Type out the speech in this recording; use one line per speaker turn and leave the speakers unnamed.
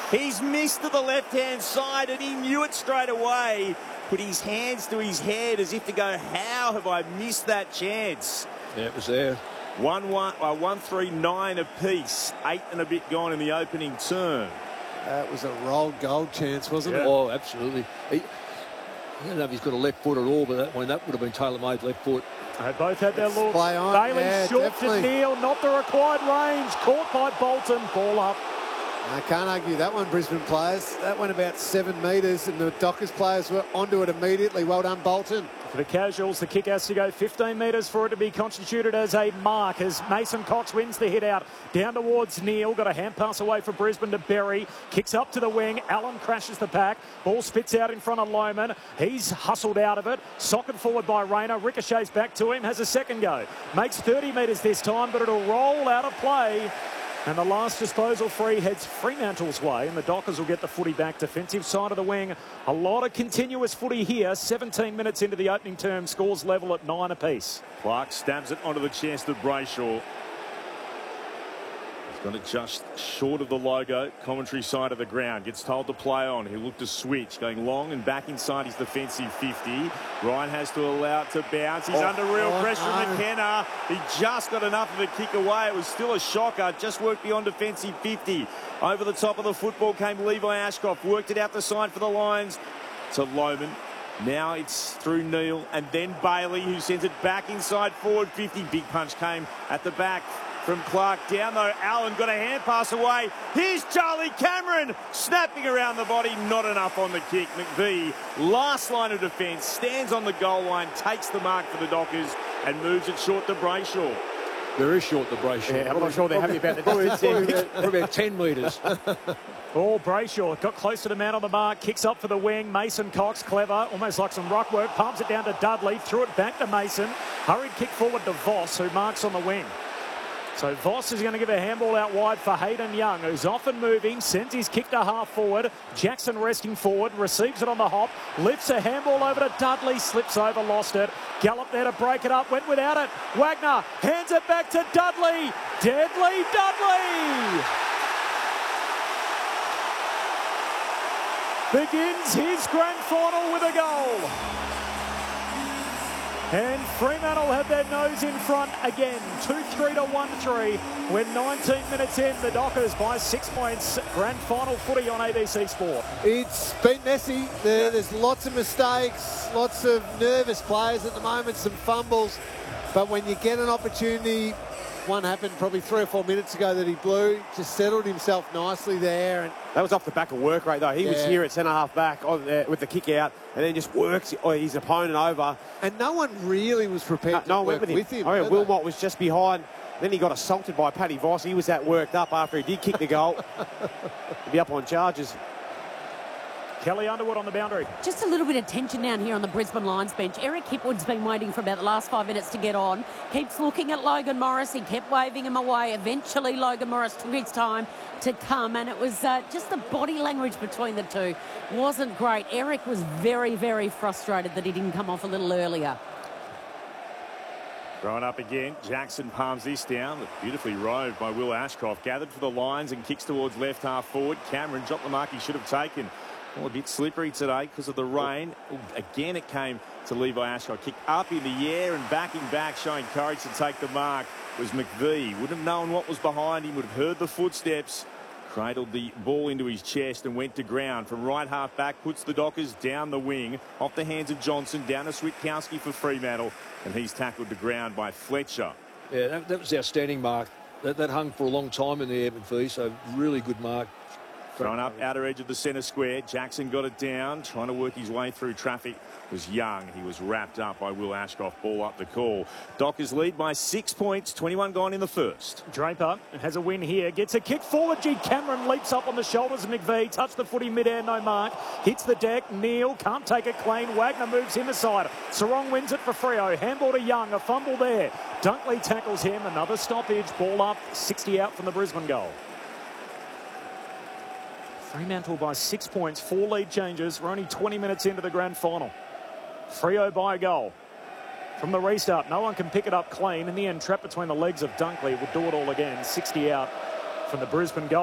He's missed to the left-hand side, and he knew it straight away. Put his hands to his head as if to go, how have I missed that chance?
Yeah, it was there.
1-3-9 apiece. 8 and a bit gone in the opening term.
That was a rolled goal chance, wasn't it?
Oh, absolutely. I don't know if he's got a left foot at all, but that would have been tailor-made left foot.
They both had their look.
Play on.
Bailey
Yeah,
short
definitely.
to Neil, not the required range. Caught by Bolton. Ball up.
I can't argue that one, Brisbane players. That went about 7 metres, and the Dockers players were onto it immediately. Well done, Bolton.
For the casuals, the kick has to go 15 metres for it to be constituted as a mark as Mason Cox wins the hit out. Down towards Neil. Got a hand pass away for Brisbane to Berry. Kicks up to the wing. Allen crashes the pack. Ball spits out in front of Lohman. He's hustled out of it. Socked forward by Rayner. Ricochets back to him. Has a second go. Makes 30 metres this time, but it'll roll out of play. And the last disposal free heads Fremantle's way, and the Dockers will get the footy back. Defensive side of the wing. A lot of continuous footy here. 17 minutes into the opening term. Scores level at 9 apiece.
Clark stabs it onto the chest of Brayshaw. He's got it just short of the logo. Commentary side of the ground. Gets told to play on. He'll look to switch. Going long and back inside his defensive 50. Ryan has to allow it to bounce. He's under real pressure from McKenna. He just got enough of a kick away. It was still a shocker. Just worked beyond defensive 50. Over the top of the football came Levi Ashcroft. Worked it out the side for the Lions to Lohman. Now it's through Neil and then Bailey, who sends it back inside forward 50. Big punch came at the back from Clark. Down though, Allen got a hand pass away. Here's Charlie Cameron snapping around the body. Not enough on the kick. McVee, last line of defence, stands on the goal line, takes the mark for the Dockers and moves it short to Brayshaw.
Very short, the Brayshaw.
Yeah, I'm not sure they're happy about the distance.
Probably about 10 metres.
Ball Brayshaw got close to the man on the mark, kicks up for the wing. Mason Cox, clever, almost like some ruck work, palms it down to Dudley, threw it back to Mason. Hurried kick forward to Voss, who marks on the wing. So Voss is going to give a handball out wide for Hayden Young, who's off and moving, sends his kick to half forward. Jackson resting forward, receives it on the hop, lifts a handball over to Dudley, slips over, lost it. Gallop there to break it up, went without it. Wagner hands it back to Dudley. Deadly Dudley! Begins his grand final with a goal. And Fremantle have their nose in front again. 2-3 to 1-3. We're 19 minutes in. The Dockers by 6 points. Grand final footy on ABC Sport.
It's been messy. There's lots of mistakes, lots of nervous players at the moment, some fumbles. But when you get an opportunity, one happened probably 3 or 4 minutes ago that he blew, just settled himself nicely there. And
That was off the back of work rate, though. He was here at centre-half back with the kick out and then just works his opponent over.
And no one really was prepared to work with him.
I mean, Wilmot was just behind. Then he got assaulted by Paddy Voss. He was that worked up after he did kick the goal. He'd be up on charges.
Kelly Underwood on the boundary.
Just a little bit of tension down here on the Brisbane Lions bench. Eric Hipwood's been waiting for about the last 5 minutes to get on. Keeps looking at Logan Morris. He kept waving him away. Eventually, Logan Morris took his time to come, and it was just the body language between the two wasn't great. Eric was very, very frustrated that he didn't come off a little earlier.
Thrown up again. Jackson palms this down. Beautifully roved by Will Ashcroft. Gathered for the Lions and kicks towards left half forward. Cameron dropped the mark he should have taken. A bit slippery today because of the rain. Again, it came to Levi Ashcroft. Kicked up in the air and backing back, showing courage to take the mark, was McVee. Wouldn't have known what was behind him. Would have heard the footsteps. Cradled the ball into his chest and went to ground. From right half back, puts the Dockers down the wing. Off the hands of Johnson, down to Switkowski for Fremantle. And he's tackled to ground by Fletcher.
Yeah, that was outstanding mark. That hung for a long time in the air, McVee, so really good mark.
Thrown up outer edge of the centre square. Jackson got it down, trying to work his way through traffic. Was Young. He was wrapped up by Will Ashcroft. Ball up the call. Dockers lead by 6 points. 21 gone in the first.
Draper has a win here. Gets a kick forward. G. Cameron leaps up on the shoulders of McVee. Touched the footy mid-air, no mark. Hits the deck. Neil can't take it clean. Wagner moves him aside. Sarong wins it for Freo. Handball to Young. A fumble there. Dunkley tackles him. Another stoppage. Ball up. 60 out from the Brisbane goal. Fremantle by 6 points, 4 lead changes. We're only 20 minutes into the grand final. Freo by a goal. From the restart, no one can pick it up clean. In the end, trapped between the legs of Dunkley, will do it all again. 60 out from the Brisbane goal.